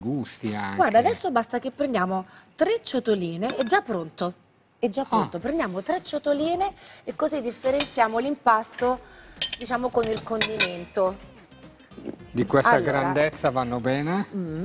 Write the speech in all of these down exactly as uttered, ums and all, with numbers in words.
gusti anche. Guarda, adesso basta che prendiamo tre ciotoline, è già pronto, è già pronto. Ah. Prendiamo tre ciotoline e così differenziamo l'impasto, diciamo, con il condimento. Di questa Allora. grandezza vanno bene? Mm.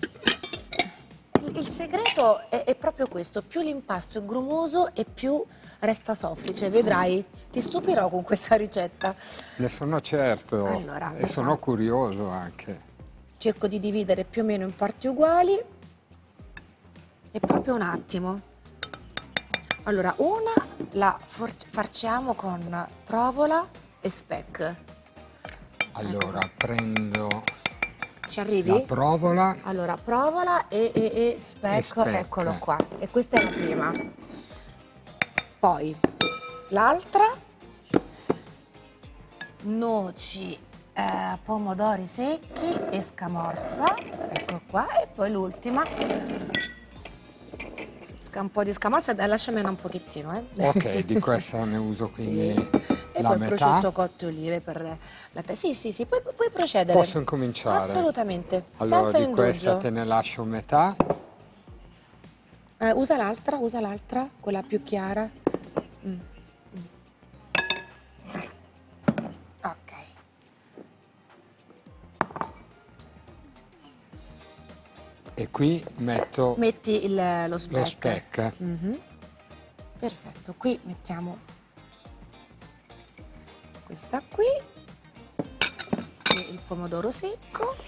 Il segreto è, è proprio questo, più l'impasto è grumoso e più resta soffice, vedrai, ti stupirò con questa ricetta. Ne sono certo Allora, e sono mettiamo- curioso anche. Cerco di dividere più o meno in parti uguali e proprio un attimo. Allora, una la for- farciamo con provola e speck. Allora, prendo Ci arrivi? la provola. Allora, provola e, e, e speck, E speck. eccolo qua. E questa è la prima. Poi l'altra, noci, eh, pomodori secchi e scamorza, ecco qua. E poi l'ultima, sca- un po' di scamorza, dai, lasciamela un pochettino. Eh. Ok, di questa ne uso quindi Sì. E la poi metà. prosciutto cotto e olive per la te. Sì, sì, sì, puoi, puoi procedere. Posso incominciare? Assolutamente, Allora, senza di indugio. questa te ne lascio metà. Eh, usa l'altra, usa l'altra, quella più chiara. Mm. Mm. Ok. E qui metto Metti il- lo speck. lo speck. Mhm. Perfetto, qui mettiamo questa qui e il pomodoro secco.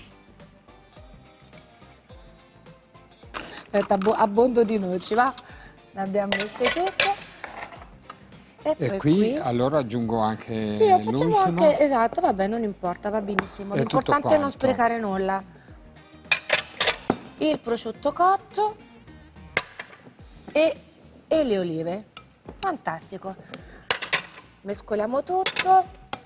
Aspetta, abbo- abbondo di noci, va? Le abbiamo messe tutte. E, E poi qui, allora aggiungo anche sì, lo facciamo l'ultimo. anche, esatto, vabbè, non importa, va benissimo. È tutto L'importante è non quanto. sprecare nulla. Il prosciutto cotto e, e le olive. Fantastico. Mescoliamo tutto.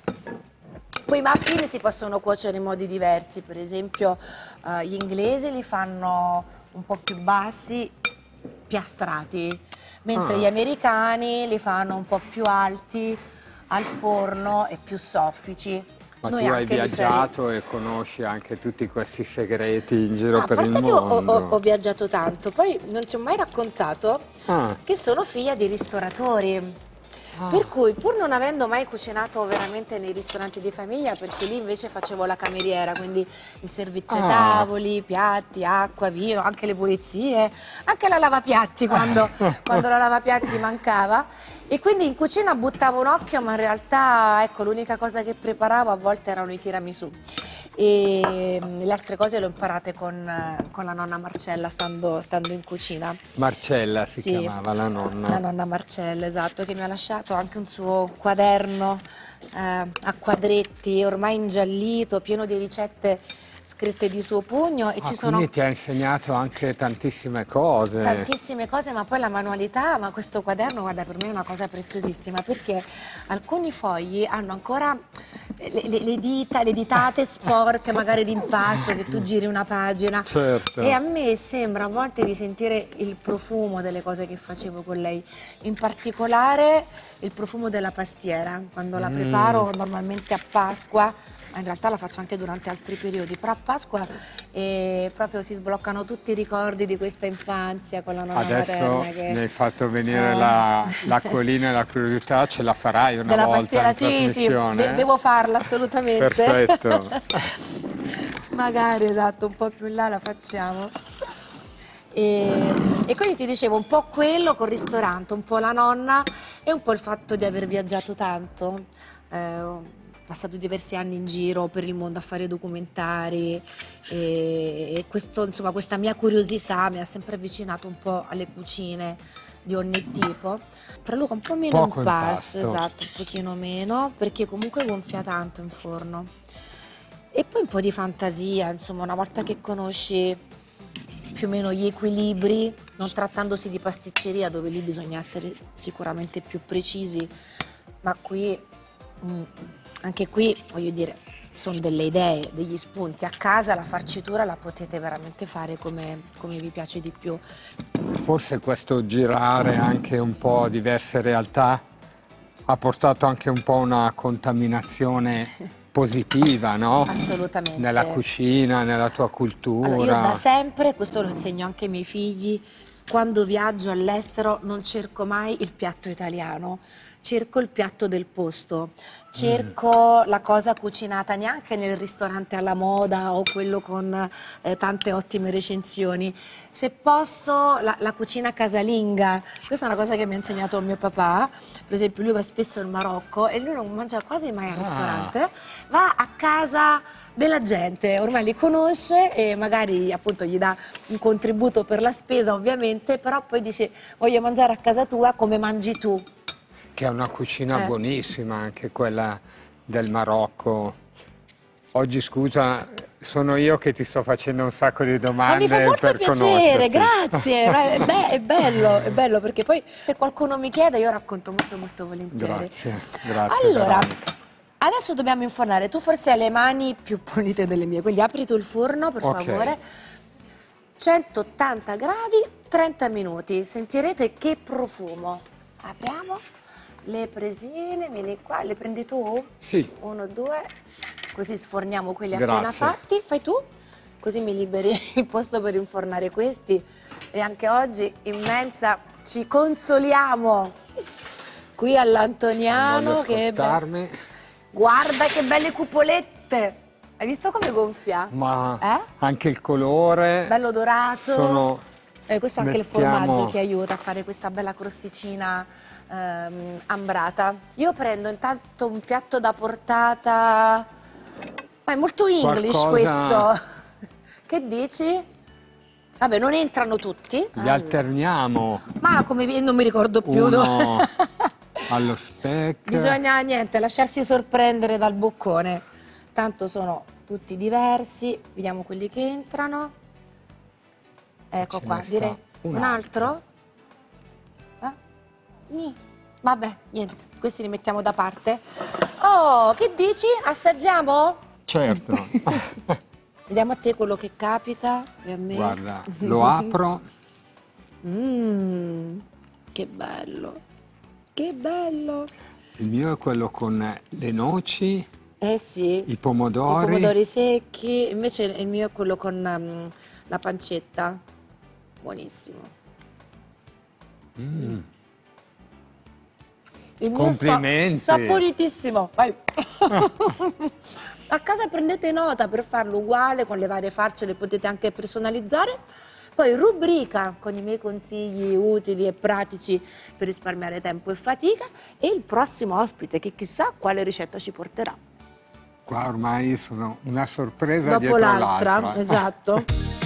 Poi i muffin si possono cuocere in modi diversi, per esempio eh, gli inglesi li fanno un po' più bassi, piastrati, mentre Ah. gli americani li fanno un po' più alti, al forno e più soffici. Ma Noi tu hai anche li fai- viaggiato e conosci anche tutti questi segreti in giro Ah, a per il parte che ho, ho- mondo. ho- ho viaggiato tanto, poi non ti ho mai raccontato Ah. che sono figlia di ristoratori. Ah. Per cui, pur non avendo mai cucinato veramente nei ristoranti di famiglia, perché lì invece facevo la cameriera, quindi il servizio ai Ah. tavoli, piatti, acqua, vino, anche le pulizie, anche la lavapiatti quando, quando la lavapiatti mancava. E quindi in cucina buttavo un occhio, ma in realtà, ecco, l'unica cosa che preparavo a volte erano i tiramisù. E mm, le altre cose le ho imparate con, eh, con la nonna Marcella stando, stando in cucina. Marcella si Sì, chiamava la nonna. La nonna Marcella, esatto, che mi ha lasciato anche un suo quaderno eh, a quadretti, ormai ingiallito, pieno di ricette scritte di suo pugno e Ah, ci sono quindi ti ha insegnato anche tantissime cose. tantissime cose, ma poi la manualità, ma questo quaderno, guarda, per me è una cosa preziosissima, perché alcuni fogli hanno ancora le, le- le dita, le ditate sporche, magari di impasto, che tu giri una pagina. Certo. E a me sembra a volte di sentire il profumo delle cose che facevo con lei, in particolare il profumo della pastiera, quando la preparo normalmente a Pasqua, ma in realtà la faccio anche durante altri periodi, però a Pasqua eh, proprio si sbloccano tutti i ricordi di questa infanzia con la nonna Adesso materna. Che... mi hai fatto venire Eh. la, l'acquolina e la curiosità, ce la farai una della volta pastiera, in sì, sì, trasmissione? de- devo farla assolutamente. Perfetto. Magari, esatto, un po' più in là la facciamo. E, e quindi ti dicevo un po' quello col ristorante, un po' la nonna e un po' il fatto di aver viaggiato tanto. Eh, ho passato diversi anni in giro per il mondo a fare documentari e, e questo, insomma, questa mia curiosità mi ha sempre avvicinato un po' alle cucine di ogni tipo. Fra Luca un po' meno Poco impasto, impasto. esatto, un pochino meno, perché comunque gonfia tanto in forno. E poi un po' di fantasia, insomma, una volta che conosci più o meno gli equilibri, non trattandosi di pasticceria dove lì bisogna essere sicuramente più precisi, ma qui, mm, anche qui, voglio dire, sono delle idee, degli spunti. A casa la farcitura la potete veramente fare come, come vi piace di più. Forse questo girare anche un po' diverse realtà ha portato anche un po' una contaminazione positiva, no? Assolutamente. Nella cucina, nella tua cultura. Allora, io da sempre, questo lo insegno anche ai miei figli, quando viaggio all'estero non cerco mai il piatto italiano, cerco il piatto del posto, cerco mm. la cosa cucinata neanche nel ristorante alla moda o quello con eh, tante ottime recensioni. Se posso, la, la cucina casalinga, questa è una cosa che mi ha insegnato mio papà, per esempio lui va spesso in Marocco e lui non mangia quasi mai al ah. ristorante, va a casa della gente, ormai li conosce e magari appunto gli dà un contributo per la spesa ovviamente, però poi dice voglio mangiare a casa tua come mangi tu. Che è una cucina eh. buonissima, anche quella del Marocco. Oggi scusa, sono io che ti sto facendo un sacco di domande. Ma mi fa molto per piacere, grazie, è, be è bello, è bello perché poi se qualcuno mi chiede io racconto molto molto volentieri. Grazie, grazie. Allora, Veronica. Adesso dobbiamo infornare, tu forse hai le mani più pulite delle mie, quindi apri tu il forno per okay. favore. centottanta gradi, trenta minuti, sentirete che profumo. Apriamo le presine, vieni qua, le prendi tu? Sì. Uno, due, così sforniamo quelli Grazie. appena fatti. Fai tu, così mi liberi il posto per infornare questi. E anche oggi in mensa ci consoliamo qui all'Antoniano. Che guarda che belle cupolette! Hai visto come gonfia? Ma eh? anche il colore. Bello dorato. Sono... Eh, questo è anche Mettiamo... il formaggio che aiuta a fare questa bella crosticina ehm, ambrata. Io prendo intanto un piatto da portata. Ma è molto English Qualcosa... questo. Che dici? Vabbè, non entrano tutti. Li allora. alterniamo. Ma come non mi ricordo più. Uno allo speck. Bisogna niente, lasciarsi sorprendere dal boccone. Tanto sono tutti diversi. Vediamo quelli che entrano. Ecco Ce qua, direi un, un altro? Eh? Vabbè, niente, questi li mettiamo da parte. Oh, che dici? Assaggiamo? Certo. Vediamo a te quello che capita e a me. Guarda, lo apro. Mmm, che bello, che bello. Il mio è quello con le noci. Eh sì. I pomodori. I pomodori secchi, invece il mio è quello con um, la pancetta. Buonissimo. Mm. Il mio Complimenti. Sa saporitissimo. Vai. A casa prendete nota per farlo uguale con le varie farce, le potete anche personalizzare. Poi rubrica con i miei consigli utili e pratici per risparmiare tempo e fatica e il prossimo ospite che chissà quale ricetta ci porterà. Qua ormai sono una sorpresa dopo dietro l'altra. Esatto.